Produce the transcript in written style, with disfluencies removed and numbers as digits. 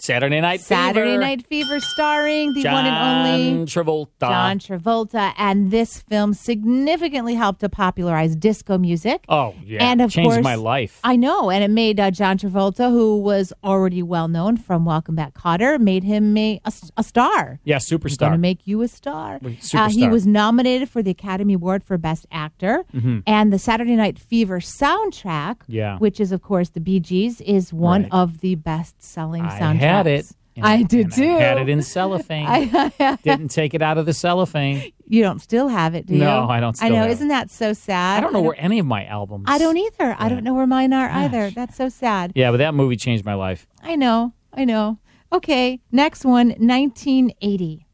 Saturday Night Saturday Fever. Night Fever, starring the John one and only Travolta. John Travolta. And this film significantly helped to popularize disco music. Oh, yeah. And of Changed course, my life. I know. And it made John Travolta, who was already well known from Welcome Back, Kotter, made him a star. Yeah, I'm going superstar. to make you a star. Superstar. He was nominated for the Academy Award for Best Actor. And the Saturday Night Fever soundtrack, which is, of course, the Bee Gees, is one of the best-selling soundtracks. I had it. I did too. I had it in cellophane. Didn't take it out of the cellophane. You don't still have it, do you? No, I don't still I know. have it. Isn't that so sad? I don't know where any of my albums. I don't either. I don't know where mine are either. That's so sad. Yeah, but that movie changed my life. I know. Okay, next one, 1980.